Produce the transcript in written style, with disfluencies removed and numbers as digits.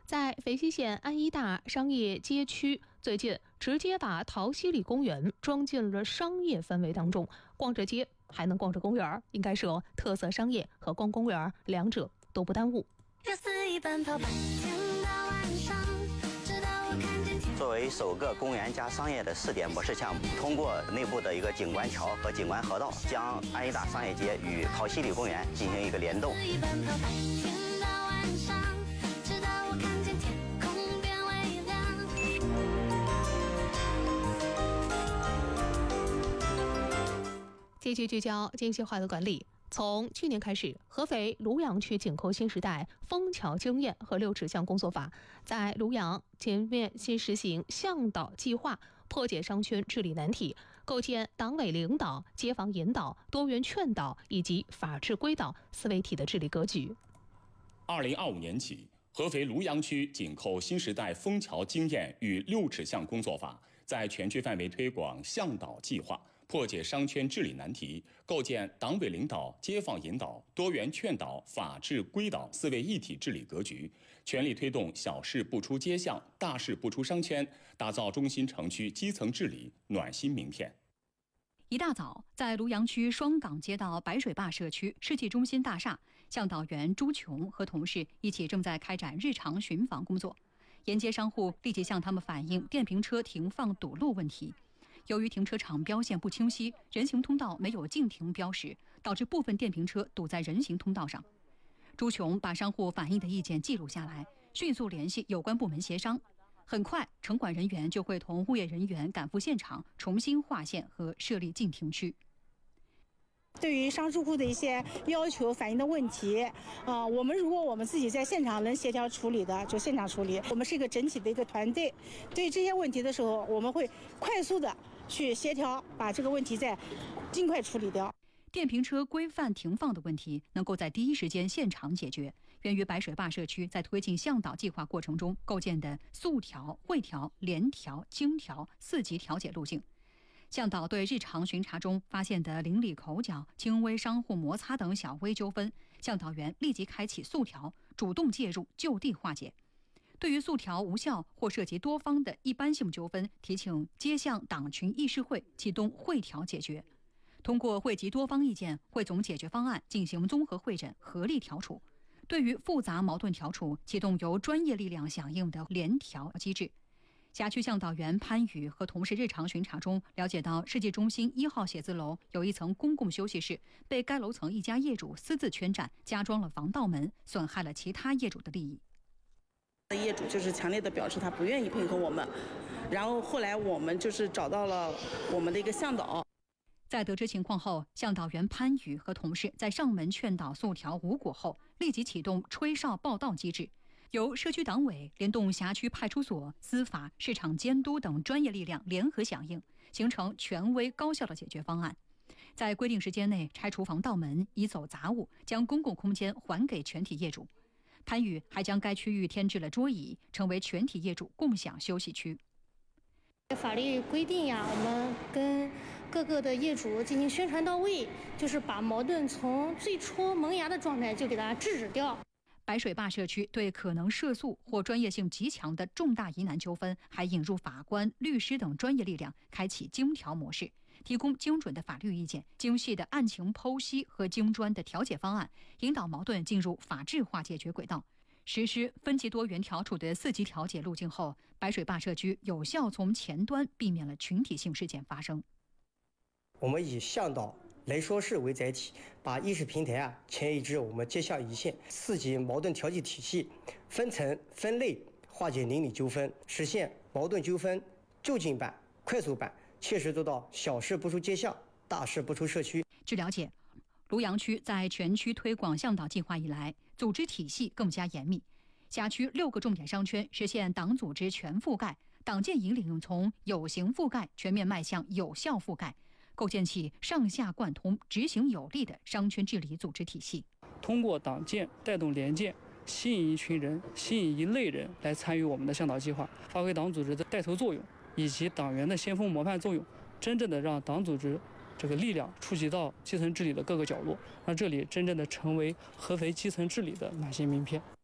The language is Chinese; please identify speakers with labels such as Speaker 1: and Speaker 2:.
Speaker 1: 在肥西县安一大商业街区，最近直接把桃溪里公园装进了商业氛围当中，逛着街还能逛着公园，应该说特色商业和逛公园两者都不耽误。
Speaker 2: 作为首个公园加商业的试点模式项目，通过内部的一个景观桥和景观河道，将安一大商业街与桃溪里公园进行一个联动。
Speaker 1: 继续聚焦精细化的管理。从去年开始，合肥庐阳区紧扣新时代枫桥经验和6指向工作法，在庐阳全面新实行向导计划，破解商圈治理难题，构建党委领导、街坊引导、多元劝导以及法治归导4位体的治理格局。
Speaker 3: 2025年起，合肥庐阳区紧扣新时代枫桥经验与6指向工作法，在全区范围推广向导计划，破解商圈治理难题，构建党委领导、街坊引导、多元劝导、法治归导4位一体治理格局，全力推动小事不出街巷，大事不出商圈，打造中心城区基层治理暖心名片。
Speaker 4: 一大早，在庐阳区双岗街道白水坝社区世纪中心大厦，向导员朱琼和同事一起正在开展日常巡防工作。沿街商户立即向他们反映电瓶车停放堵路问题。由于停车场标线不清晰，人行通道没有禁停标识，导致部分电瓶车堵在人行通道上。朱琼把商户反映的意见记录下来，迅速联系有关部门协商。很快，城管人员就会同物业人员赶赴现场，重新划线和设立禁停区。
Speaker 5: 对于商住户的一些要求反映的问题，如果我们自己在现场能协调处理的，就现场处理。我们是一个整体的一个团队，对于这些问题的时候，我们会快速的去协调，把这个问题再尽快处理掉。
Speaker 4: 电瓶车规范停放的问题能够在第一时间现场解决，源于白水坝社区在推进向导计划过程中构建的速调、汇调、联调、经调4级调解路径。向导对日常巡查中发现的邻里口角、轻微商户摩擦等小微纠纷，向导员立即开启速调，主动介入，就地化解。对于速调无效或涉及多方的一般性纠纷，提请街巷党群议事会启动汇调解决。通过汇集多方意见，汇总解决方案，进行综合会诊，合力调处。对于复杂矛盾调处，启动由专业力量响应的联调机制。辖区向导员潘宇和同事日常巡查中了解到，世纪中心1号写字楼有一层公共休息室被该楼层一家业主私自圈占，加装了防盗门，损害了其他业主的利益。
Speaker 6: 业主就是强烈的表示他不愿意配合我们，然后后来我们就是找到了我们的一个向导。
Speaker 4: 在得知情况后，向导员潘宇和同事在上门劝导速调无果后，立即启动吹哨报到机制，由社区党委联动辖区派出所、司法、市场监督等专业力量联合响应，形成权威高效的解决方案。在规定时间内拆除防盗门，移走杂物，将公共空间还给全体业主。潘宇还将该区域添置了桌椅，成为全体业主共享休息区。
Speaker 7: 法律规定呀，我们跟各个的业主进行宣传到位，就是把矛盾从最初萌芽的状态就给它制止掉。
Speaker 4: 白水坝社区对可能涉诉或专业性极强的重大疑难纠纷，还引入法官、律师等专业力量，开启经调模式，提供精准的法律意见、精细的案情剖析和精专的调解方案，引导矛盾进入法治化解决轨道。实施分级多元调处的4级调解路径后，白水坝社区有效从前端避免了群体性事件发生。
Speaker 8: 我们以向导来说事为载体，把意识平台迁移至我们街巷一线4级矛盾调解体系，分层分类化解邻里纠纷，实现矛盾纠纷就近办、快速办，切实做到小事不出街巷，大事不出社区。
Speaker 4: 据了解，庐阳区在全区推广向导计划以来，组织体系更加严密，辖区6个重点商圈实现党组织全覆盖，党建引领从有形覆盖全面迈向有效覆盖，构建起上下贯通、执行有力的商圈治理组织体系。
Speaker 9: 通过党建带动联建，吸引一群人、吸引一类人来参与我们的向导计划，发挥党组织的带头作用以及党员的先锋模范作用，真正的让党组织这个力量触及到基层治理的各个角落，让这里真正的成为合肥基层治理的暖心名片。